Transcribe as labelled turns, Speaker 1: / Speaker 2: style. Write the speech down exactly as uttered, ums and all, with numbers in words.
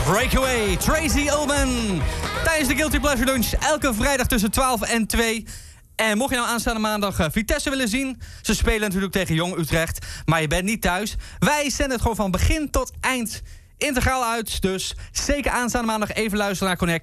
Speaker 1: Breakaway, Tracy Ullman. Tijdens de Guilty Pleasure Lunch, elke vrijdag tussen twaalf en twee. En mocht je nou aanstaande maandag uh, Vitesse willen zien... ze spelen natuurlijk tegen Jong Utrecht, maar je bent niet thuis. Wij zenden het gewoon van begin tot eind integraal uit. Dus zeker aanstaande maandag even luisteren naar Connect.